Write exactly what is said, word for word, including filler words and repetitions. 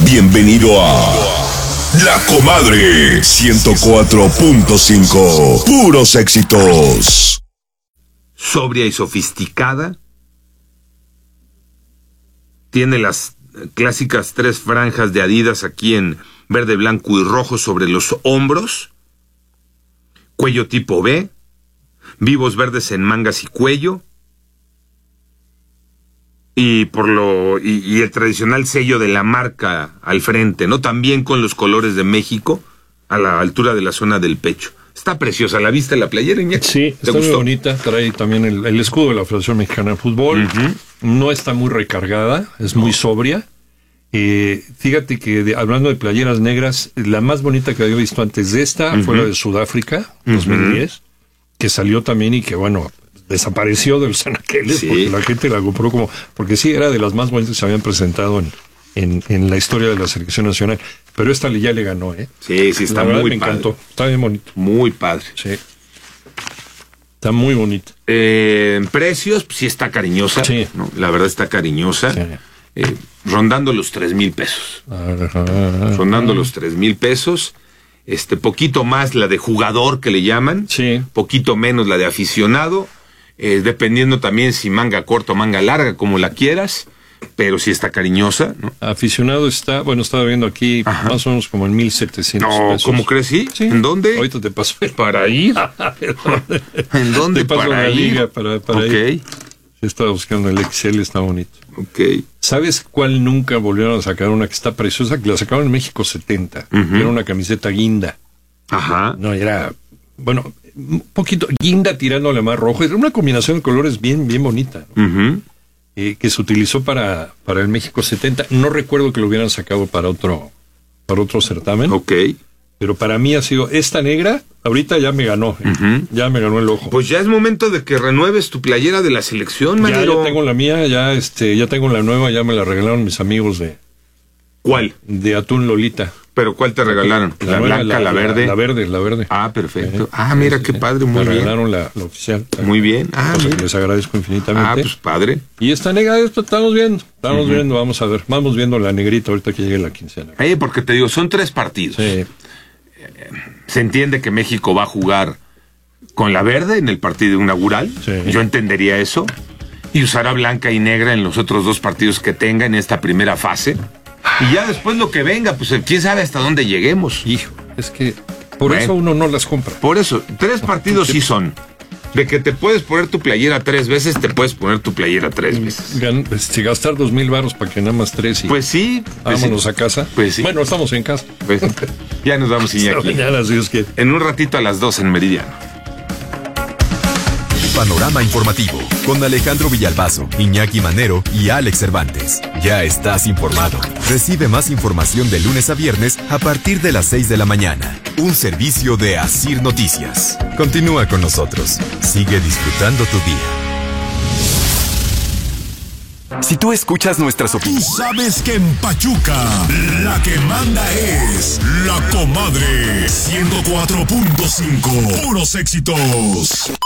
Bienvenido a La Comadre ciento cuatro punto cinco. Puros éxitos. Sobria y sofisticada. Tiene las clásicas tres franjas de Adidas aquí en verde, blanco y rojo sobre los hombros. Cuello tipo B. Vivos verdes en mangas y cuello. Y por lo y, y el tradicional sello de la marca al frente, ¿no? También con los colores de México a la altura de la zona del pecho. Está preciosa. ¿La viste la playera, Iñaki? Sí, está muy bonita. Trae también el, el escudo de la Federación Mexicana de Fútbol. Uh-huh. No está muy recargada, es muy sobria. Eh, fíjate que de, hablando de playeras negras, la más bonita que había visto antes de esta uh-huh. fue la de Sudáfrica, uh-huh. dos mil diez, que salió también y que, bueno, desapareció de los anaqueles, sí. porque la gente la compró como... Porque sí, era de las más bonitas que se habían presentado en, en, en la historia de la selección nacional. Pero esta ya le ganó, ¿eh? Sí, sí, está muy me padre. encantó. Está bien bonito. Muy padre. Sí. Está muy bonito. Eh, en precios, pues sí está cariñosa. Sí. ¿no? La verdad está cariñosa. Sí. Eh, rondando los tres mil pesos. Ajá. Rondando los tres mil pesos. Este, poquito más la de jugador que le llaman. Sí. Poquito menos la de aficionado. Eh, dependiendo también si manga corta o manga larga, como la quieras, pero sí está cariñosa, ¿no? Aficionado está, bueno, estaba viendo aquí, ajá, más o menos como en mil setecientos no, pesos. ¿Cómo crees? ¿Sí? Sí. ¿En dónde? Ahorita te paso para ir. ¿En dónde? Te paso para una ir. liga para, para okay. ir. Sí, estaba buscando el X L, está bonito. Ok. ¿Sabes cuál nunca volvieron a sacar? Una que está preciosa, que la sacaron en México setenta. Uh-huh. Era una camiseta guinda. Ajá. No, era, bueno, un poquito guinda tirándole más rojo. Era una combinación de colores bien, bien bonita, ¿no? Uh-huh. eh, que se utilizó para, para el México setenta. No recuerdo que lo hubieran sacado para otro, para otro certamen. Ok. Pero para mí ha sido esta negra, ahorita ya me ganó, eh. uh-huh. ya me ganó el ojo. Pues ya es momento de que renueves tu playera de la selección, Manero. Ya, ya tengo la mía, ya este, ya tengo la nueva, ya me la regalaron mis amigos de... ¿Cuál? De Atún Lolita. ¿Pero cuál te regalaron? ¿La, la blanca, la, la verde? La, la verde, la verde. Ah, perfecto. Eh, ah, mira, qué padre, muy bien. Me regalaron la, la oficial. Muy bien. Ah, cosa que les agradezco infinitamente. Ah, pues padre. Y esta negra, esto estamos viendo, estamos uh-huh. viendo, vamos a ver. Vamos viendo la negrita ahorita que llegue la quincena. Eh, porque te digo, son tres partidos. Sí. Se entiende que México va a jugar con la verde en el partido inaugural. Sí. Yo entendería eso. Y usará blanca y negra en los otros dos partidos que tenga en esta primera fase. Y ya después lo que venga, pues quién sabe hasta dónde lleguemos. Hijo, es que por bueno, eso uno no las compra. Por eso, tres partidos sí son. De que te puedes poner tu playera tres veces, te puedes poner tu playera tres veces. Gan, este, gastar dos mil varos para que nada más tres y... Pues sí. Pues vámonos sí. a casa. Pues sí. Bueno, estamos en casa. Pues, ya nos vamos, Iñaki. Mañana, si Dios quiere. En un ratito a las dos en Meridiano. Panorama informativo con Alejandro Villalbazo, Iñaki Manero y Alex Cervantes. Ya estás informado. Recibe más información de lunes a viernes a partir de las seis de la mañana. Un servicio de Asir Noticias. Continúa con nosotros. Sigue disfrutando tu día. Si tú escuchas nuestras opiniones... Tú sabes que en Pachuca la que manda es La Comadre ciento cuatro punto cinco. Puros éxitos.